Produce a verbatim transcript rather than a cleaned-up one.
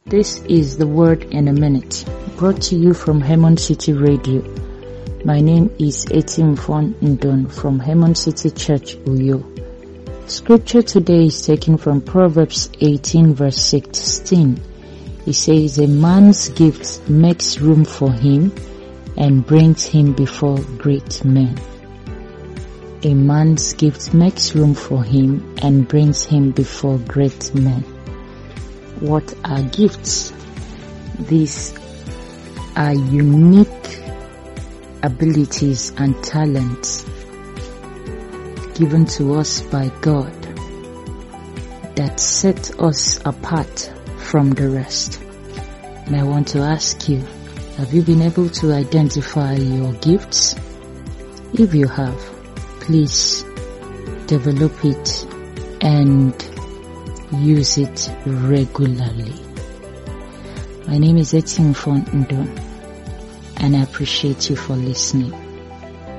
This is the Word in a Minute, brought to you from Hemon City Radio. My name is Etimfon Ndon from Hemon City Church, Uyo. Scripture today is taken from Proverbs eighteen verse sixteen. It says, "A man's gift makes room for him and brings him before great men." A man's gift makes room for him and brings him before great men. What are gifts? These are unique abilities and talents given to us by God that set us apart from the rest. And I want to ask you, have you been able to identify your gifts? If you have, please develop it and use it regularly. My name is Etimfon Ndon, and I appreciate you for listening.